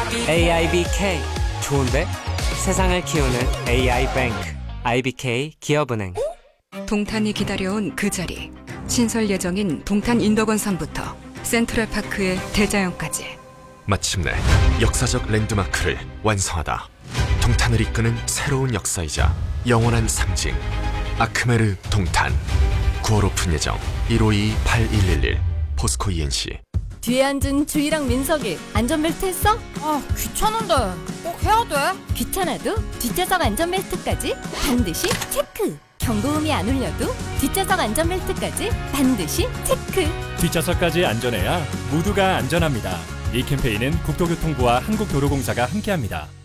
AIBK 좋은데? 세상을 키우는 AI뱅크 IBK 기업은행. 동탄이 기다려온 그 자리. 신설 예정인 동탄 인덕원산부터 센트럴파크의 대자연까지. 마침내 역사적 랜드마크를 완성하다. 동탄을 이끄는 새로운 역사이자 영원한 상징. 아크메르 동탄. 9월 오픈 예정. 152-8111 포스코 ENC. 뒤에 앉은 주희랑 민석이 안전벨트 했어? 아, 귀찮은데 꼭 해야 돼? 귀찮아도 뒷좌석 안전벨트까지 반드시 체크! 경고음이 안 울려도 뒷좌석 안전벨트까지 반드시 체크! 뒷좌석까지 안전해야 모두가 안전합니다. 이 캠페인은 국토교통부와 한국도로공사가 함께합니다.